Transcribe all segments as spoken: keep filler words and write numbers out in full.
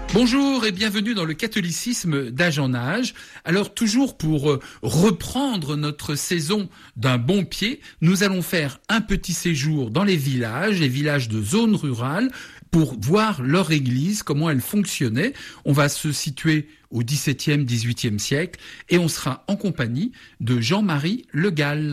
Bonjour et bienvenue dans le catholicisme d'âge en âge. Alors toujours pour reprendre notre saison d'un bon pied, nous allons faire un petit séjour dans les villages, les villages de zones rurales, pour voir leur église, comment elle fonctionnait. On va se situer au dix-septième, dix-huitième siècle et on sera en compagnie de Jean-Marie Le Gall.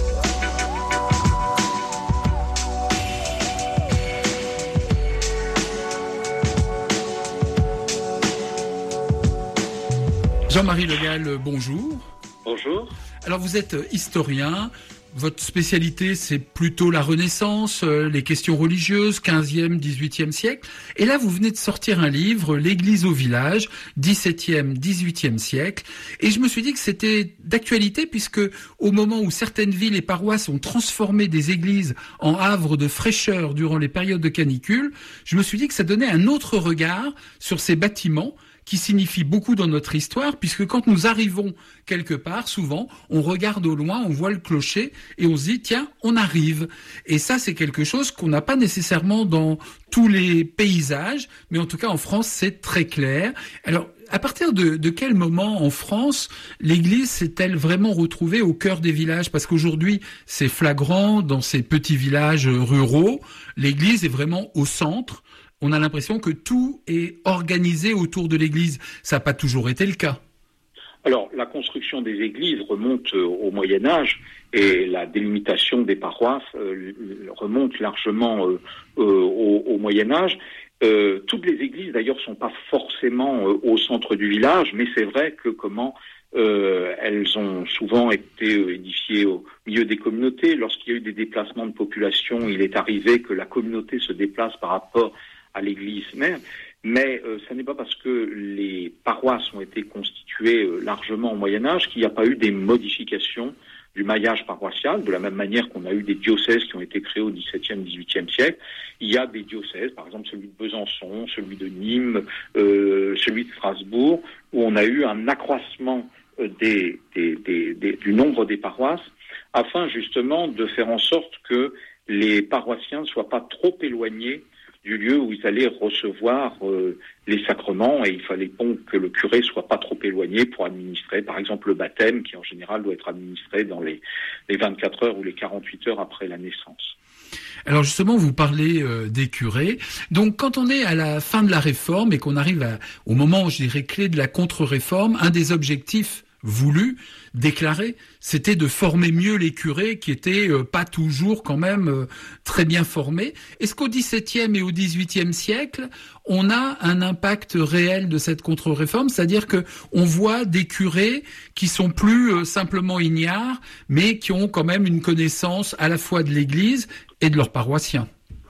Jean-Marie Le Gall, bonjour. Bonjour. Alors vous êtes historien, votre spécialité c'est plutôt la Renaissance, les questions religieuses, quinzième, dix-huitième siècle. Et là vous venez de sortir un livre, L'Église au village, dix-septième, dix-huitième siècle. Et je me suis dit que c'était d'actualité puisque au moment où certaines villes et paroisses ont transformé des églises en havres de fraîcheur durant les périodes de canicule, je me suis dit que ça donnait un autre regard sur ces bâtiments qui signifie beaucoup dans notre histoire, puisque quand nous arrivons quelque part, souvent, on regarde au loin, on voit le clocher, et on se dit, tiens, on arrive. Et ça, c'est quelque chose qu'on n'a pas nécessairement dans tous les paysages, mais en tout cas, en France, c'est très clair. Alors, à partir de, de quel moment, en France, l'Église s'est-elle vraiment retrouvée au cœur des villages? Parce qu'aujourd'hui, c'est flagrant, dans ces petits villages ruraux, l'Église est vraiment au centre. On a l'impression que tout est organisé autour de l'Église. Ça n'a pas toujours été le cas. Alors, la construction des églises remonte au Moyen-Âge et la délimitation des paroisses euh, remonte largement euh, euh, au, au Moyen-Âge. Euh, toutes les églises, d'ailleurs, sont pas forcément euh, au centre du village, mais c'est vrai que comment euh, elles ont souvent été euh, édifiées au milieu des communautés. Lorsqu'il y a eu des déplacements de population, il est arrivé que la communauté se déplace par rapport à l'église même, mais euh, ce n'est pas parce que les paroisses ont été constituées euh, largement au Moyen-Âge qu'il n'y a pas eu des modifications du maillage paroissial, de la même manière qu'on a eu des diocèses qui ont été créés au dix-septième, dix-huitième siècle. Il y a des diocèses, par exemple celui de Besançon, celui de Nîmes, euh, celui de Strasbourg, où on a eu un accroissement euh, des, des, des, des, du nombre des paroisses, afin justement de faire en sorte que les paroissiens ne soient pas trop éloignés du lieu où ils allaient recevoir euh, les sacrements, et il fallait donc que le curé soit pas trop éloigné pour administrer, par exemple, le baptême, qui en général doit être administré dans les, les vingt-quatre heures ou les quarante-huit heures après la naissance. Alors justement, vous parlez euh, des curés. Donc quand on est à la fin de la réforme et qu'on arrive à, au moment, je dirais, clé de la contre-réforme, un des objectifs voulu, déclaré, c'était de former mieux les curés qui étaient euh, pas toujours quand même euh, très bien formés. Est-ce qu'au dix-septième et au dix-huitième siècle, on a un impact réel de cette contre-réforme? C'est-à-dire que on voit des curés qui sont plus euh, simplement ignares, mais qui ont quand même une connaissance à la fois de l'Église et de leurs paroissiens.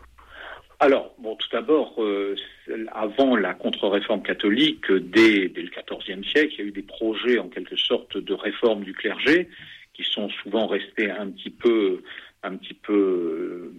Alors, bon, tout d'abord, euh, avant la contre-réforme catholique, dès, dès le quatorzième siècle, il y a eu des projets, en quelque sorte, de réforme du clergé, qui sont souvent restés un petit peu, un petit peu euh,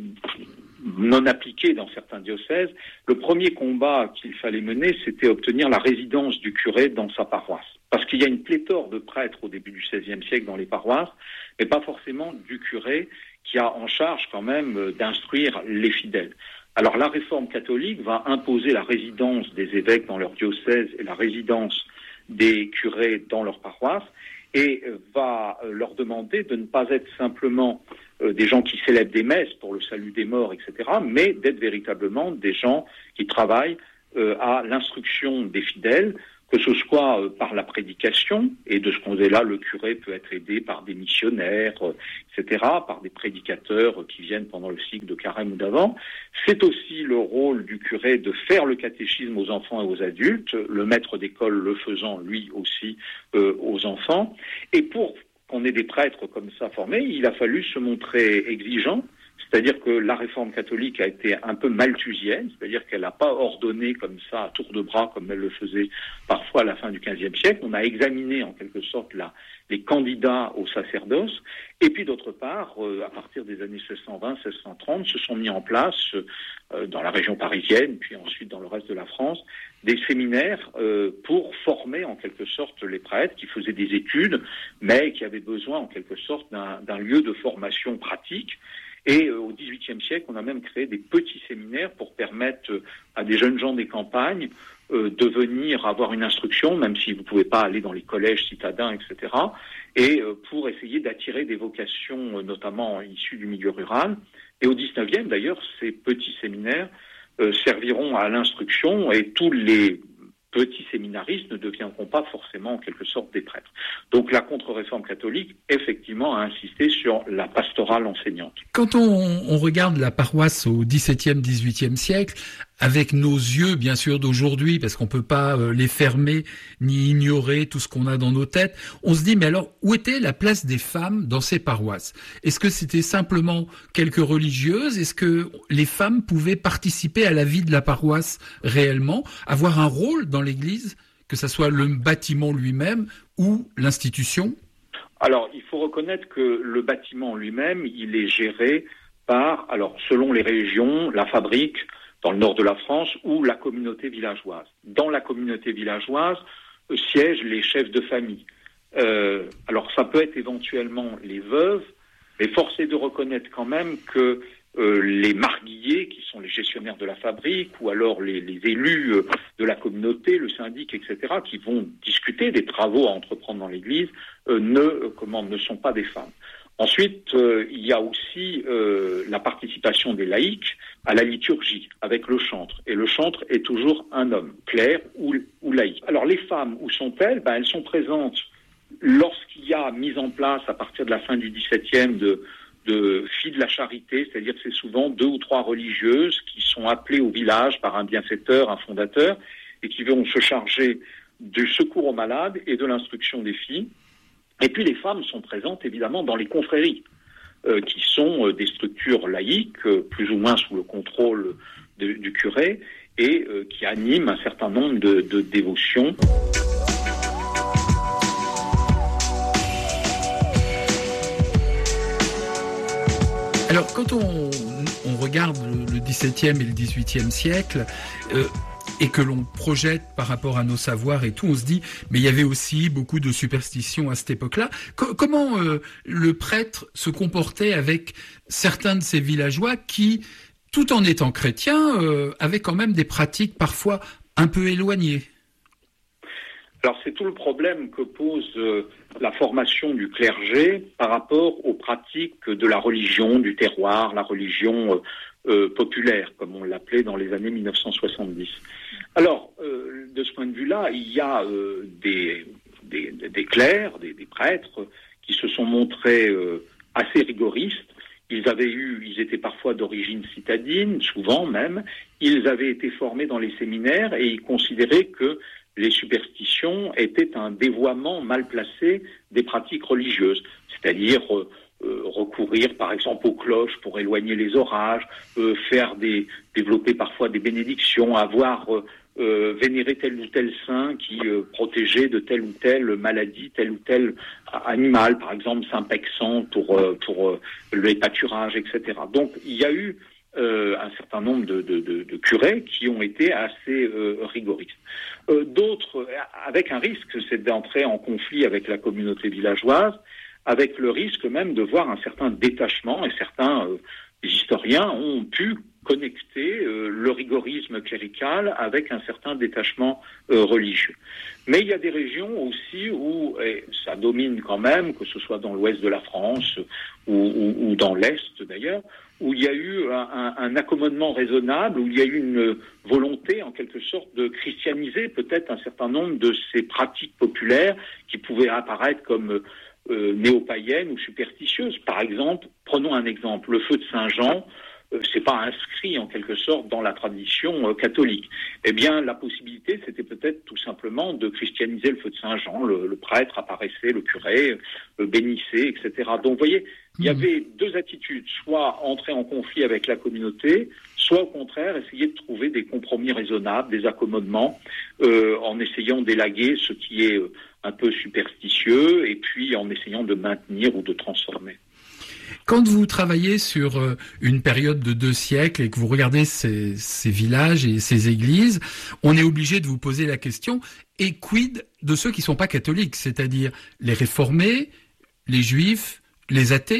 non appliqués dans certains diocèses. Le premier combat qu'il fallait mener, c'était obtenir la résidence du curé dans sa paroisse. Parce qu'il y a une pléthore de prêtres au début du seizième siècle dans les paroisses, mais pas forcément du curé qui a en charge quand même d'instruire les fidèles. Alors la réforme catholique va imposer la résidence des évêques dans leur diocèse et la résidence des curés dans leur paroisse, et va leur demander de ne pas être simplement des gens qui célèbrent des messes pour le salut des morts, et cetera, mais d'être véritablement des gens qui travaillent à l'instruction des fidèles, que ce soit euh, par la prédication, et de ce qu'on dit là, le curé peut être aidé par des missionnaires, euh, et cetera, par des prédicateurs euh, qui viennent pendant le cycle de carême ou d'avant. C'est aussi le rôle du curé de faire le catéchisme aux enfants et aux adultes, le maître d'école le faisant lui aussi euh, aux enfants. Et pour qu'on ait des prêtres comme ça formés, il a fallu se montrer exigeant. C'est-à-dire que la réforme catholique a été un peu malthusienne, c'est-à-dire qu'elle n'a pas ordonné comme ça à tour de bras comme elle le faisait parfois à la fin du quinzième siècle. On a examiné en quelque sorte la, les candidats au sacerdoce, et puis d'autre part, euh, à partir des années seize cent vingt, seize cent trente, se sont mis en place euh, dans la région parisienne, puis ensuite dans le reste de la France, des séminaires euh, pour former en quelque sorte les prêtres qui faisaient des études, mais qui avaient besoin en quelque sorte d'un, d'un lieu de formation pratique. Et euh, au dix-huitième siècle, on a même créé des petits séminaires pour permettre euh, à des jeunes gens des campagnes euh, de venir avoir une instruction, même si vous ne pouvez pas aller dans les collèges citadins, et cetera, et euh, pour essayer d'attirer des vocations, euh, notamment issues du milieu rural. Et au dix-neuvième, d'ailleurs, ces petits séminaires euh, serviront à l'instruction, et tous les petits séminaristes ne deviendront pas forcément en quelque sorte des prêtres. Donc la contre-réforme catholique, effectivement, a insisté sur la pastorale enseignante. Quand on, on regarde la paroisse au dix-septième, dix-huitième siècle, avec nos yeux, bien sûr, d'aujourd'hui, parce qu'on peut pas euh, les fermer ni ignorer tout ce qu'on a dans nos têtes, on se dit, mais alors, où était la place des femmes dans ces paroisses? Est-ce que c'était simplement quelques religieuses? Est-ce que les femmes pouvaient participer à la vie de la paroisse réellement, avoir un rôle dans l'Église, que ce soit le bâtiment lui-même ou l'institution? Alors, il faut reconnaître que le bâtiment lui-même, il est géré par, alors, selon les régions, la fabrique, dans le nord de la France, ou la communauté villageoise. Dans la communauté villageoise euh, siègent les chefs de famille. Euh, alors ça peut être éventuellement les veuves, mais force est de reconnaître quand même que euh, les marguilliers, qui sont les gestionnaires de la fabrique, ou alors les, les élus euh, de la communauté, le syndic, et cetera, qui vont discuter des travaux à entreprendre dans l'Église, euh, ne, euh, comment, ne sont pas des femmes. Ensuite, euh, il y a aussi euh, la participation des laïcs à la liturgie avec le chantre. Et le chantre est toujours un homme, clerc ou, ou laïc. Alors les femmes, où sont-elles? Ben, elles sont présentes lorsqu'il y a mise en place, à partir de la fin du dix-septième, de, de filles de la charité, c'est-à-dire que c'est souvent deux ou trois religieuses qui sont appelées au village par un bienfaiteur, un fondateur, et qui vont se charger du secours aux malades et de l'instruction des filles. Et puis les femmes sont présentes évidemment dans les confréries, euh, qui sont euh, des structures laïques, euh, plus ou moins sous le contrôle de, du curé, et euh, qui animent un certain nombre de, de dévotions. Alors quand on, on regarde le, le dix-septième et le dix-huitième siècle, euh, et que l'on projette par rapport à nos savoirs et tout, on se dit, mais il y avait aussi beaucoup de superstitions à cette époque-là. Co- comment euh, le prêtre se comportait avec certains de ces villageois qui, tout en étant chrétiens, euh, avaient quand même des pratiques parfois un peu éloignées? Alors c'est tout le problème que pose euh, la formation du clergé par rapport aux pratiques de la religion, du terroir, la religion euh, euh, populaire, comme on l'appelait dans les années mille neuf cent soixante-dix. Alors, euh, de ce point de vue-là, il y a euh, des, des, des clercs, des, des prêtres, qui se sont montrés euh, assez rigoristes. Ils avaient eu, ils étaient parfois d'origine citadine, souvent même. Ils avaient été formés dans les séminaires et ils considéraient que les superstitions étaient un dévoiement mal placé des pratiques religieuses, c'est-à-dire euh, euh, recourir par exemple aux cloches pour éloigner les orages, euh, faire des, développer parfois des bénédictions, avoir euh, euh, vénérer tel ou tel saint qui euh, protégeait de telle ou telle maladie, tel ou tel animal, par exemple Saint Pexan pour, euh, pour euh, le pâturage, et cetera. Donc il y a eu Euh, un certain nombre de, de, de, de curés qui ont été assez euh, rigoristes. Euh, d'autres, avec un risque, c'est d'entrer en conflit avec la communauté villageoise, avec le risque même de voir un certain détachement, et certains euh, historiens ont pu connecter euh, le rigorisme clérical avec un certain détachement euh, religieux. Mais il y a des régions aussi où, et ça domine quand même, que ce soit dans l'ouest de la France ou, ou, ou dans l'est d'ailleurs, où il y a eu un, un, un accommodement raisonnable, où il y a eu une volonté en quelque sorte de christianiser peut-être un certain nombre de ces pratiques populaires qui pouvaient apparaître comme euh, néo-païennes ou superstitieuses. Par exemple, prenons un exemple, le feu de Saint-Jean, euh, c'est pas inscrit en quelque sorte dans la tradition euh, catholique. Eh bien, la possibilité, c'était peut-être tout simplement de christianiser le feu de Saint-Jean. Le, le prêtre apparaissait, le curé euh, bénissait, et cetera. Donc, vous voyez, il y avait deux attitudes, soit entrer en conflit avec la communauté, soit au contraire essayer de trouver des compromis raisonnables, des accommodements, euh, en essayant d'élaguer ce qui est un peu superstitieux et puis en essayant de maintenir ou de transformer. Quand vous travaillez sur une période de deux siècles et que vous regardez ces, ces villages et ces églises, on est obligé de vous poser la question, et quid de ceux qui ne sont pas catholiques, c'est-à-dire les réformés, les juifs, les athées?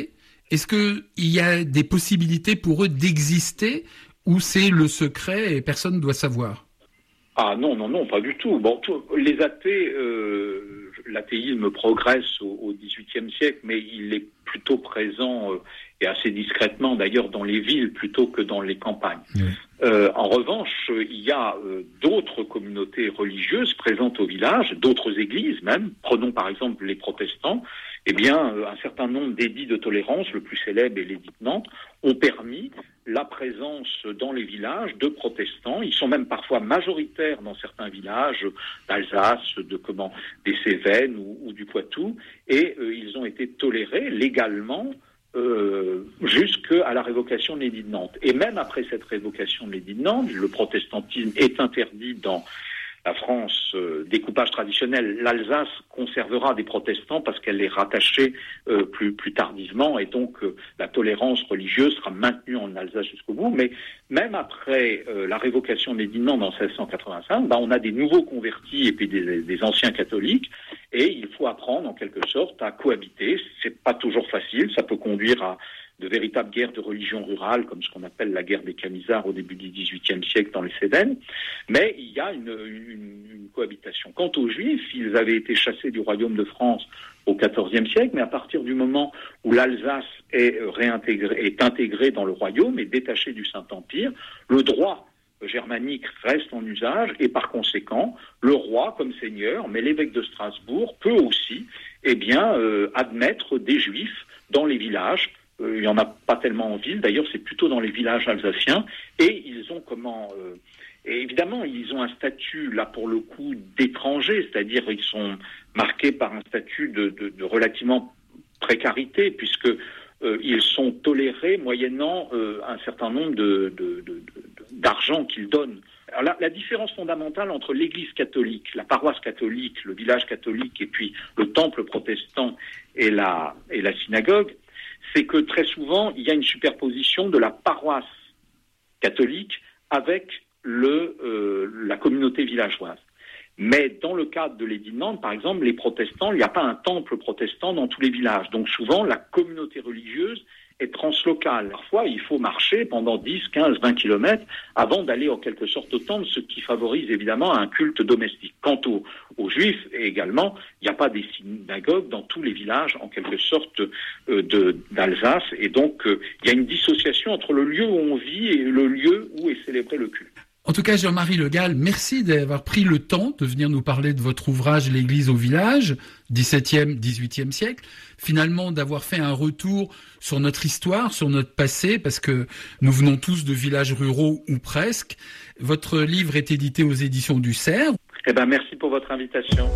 Est-ce qu'il y a des possibilités pour eux d'exister ou c'est le secret et personne ne doit savoir ? Ah non, non, non, pas du tout. Bon, tout, les athées, euh, l'athéisme progresse au, au dix-huitième siècle, mais il est plutôt présent euh, et assez discrètement d'ailleurs dans les villes plutôt que dans les campagnes. Mmh. Euh, en revanche, il y a euh, d'autres communautés religieuses présentes au village, d'autres églises même. Prenons par exemple les protestants. Eh bien, euh, un certain nombre d'édits de tolérance, le plus célèbre est l'édit de Nantes, ont permis la présence dans les villages de protestants. Ils sont même parfois majoritaires dans certains villages d'Alsace, de comment, des Cévennes ou, ou du Poitou, et euh, ils ont été tolérés légalement euh, jusqu'à la révocation de l'édit de Nantes. Et même après cette révocation de l'édit de Nantes, le protestantisme est interdit dans la France, euh, découpage traditionnel. L'Alsace conservera des protestants parce qu'elle est rattachée euh, plus, plus tardivement et donc euh, la tolérance religieuse sera maintenue en Alsace jusqu'au bout. Mais même après euh, la révocation de l'édit de Nantes en seize cent quatre-vingt-cinq, bah, on a des nouveaux convertis et puis des, des anciens catholiques et il faut apprendre en quelque sorte à cohabiter. C'est pas toujours facile, ça peut conduire à de véritables guerres de religion rurale, comme ce qu'on appelle la guerre des Camisards au début du dix-huitième siècle dans les Cévennes, mais il y a une, une, une cohabitation. Quant aux Juifs, ils avaient été chassés du royaume de France au quatorzième siècle, mais à partir du moment où l'Alsace est réintégrée, est intégrée dans le royaume et détachée du Saint-Empire, le droit germanique reste en usage et par conséquent, le roi comme seigneur, mais l'évêque de Strasbourg peut aussi eh bien, euh, admettre des Juifs dans les villages. Euh, il n'y en a pas tellement en ville, d'ailleurs c'est plutôt dans les villages alsaciens, et ils ont comment euh, et évidemment ils ont un statut là pour le coup d'étrangers, c'est-à-dire ils sont marqués par un statut de, de, de relativement précarité, puisque euh, ils sont tolérés moyennant euh, un certain nombre de, de, de, de, d'argent qu'ils donnent. Alors la, la différence fondamentale entre l'église catholique, la paroisse catholique, le village catholique et puis le temple protestant et la, et la synagogue, c'est que très souvent, il y a une superposition de la paroisse catholique avec le, euh, la communauté villageoise. Mais dans le cadre de l'édit de Nantes, par exemple, les protestants, il n'y a pas un temple protestant dans tous les villages. Donc souvent, la communauté religieuse est translocale. Parfois, il faut marcher pendant dix, quinze, vingt kilomètres avant d'aller en quelque sorte au temple, ce qui favorise évidemment un culte domestique. Quant aux, aux Juifs, également, il n'y a pas des synagogues dans tous les villages en quelque sorte euh, de, d'Alsace. Et donc, euh, il y a une dissociation entre le lieu où on vit et le lieu où est célébré le culte. En tout cas, Jean-Marie Le Gall, merci d'avoir pris le temps de venir nous parler de votre ouvrage « L'Église au village », dix-septième, dix-huitième siècle. Finalement, d'avoir fait un retour sur notre histoire, sur notre passé, parce que nous venons tous de villages ruraux ou presque. Votre livre est édité aux éditions du Cerf. Eh ben, merci pour votre invitation.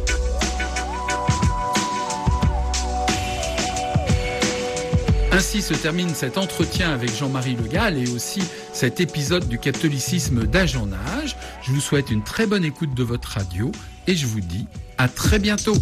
Ainsi se termine cet entretien avec Jean-Marie Le Gall et aussi cet épisode du catholicisme d'âge en âge. Je vous souhaite une très bonne écoute de votre radio et je vous dis à très bientôt.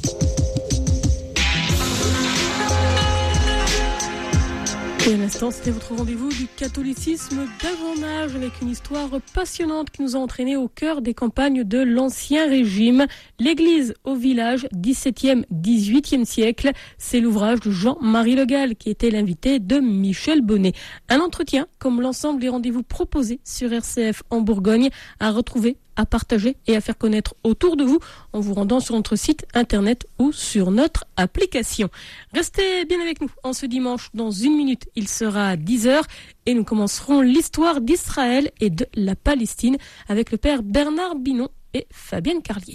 Et à l'instant, c'était votre rendez-vous du catholicisme d'âge en âge avec une histoire passionnante qui nous a entraînés au cœur des campagnes de l'Ancien Régime. L'église au village, dix-septième, dix-huitième siècle. C'est l'ouvrage de Jean-Marie Le Gall qui était l'invité de Michel Bonnet. Un entretien, comme l'ensemble des rendez-vous proposés sur R C F en Bourgogne, à retrouver, à partager et à faire connaître autour de vous en vous rendant sur notre site internet ou sur notre application. Restez bien avec nous en ce dimanche. Dans une minute, il sera à dix heures et nous commencerons l'histoire d'Israël et de la Palestine avec le père Bernard Binon et Fabienne Carlier.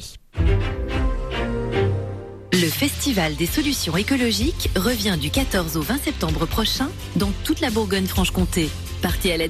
Le Festival des solutions écologiques revient du quatorze au vingt septembre prochain dans toute la Bourgogne-Franche-Comté. Partez à la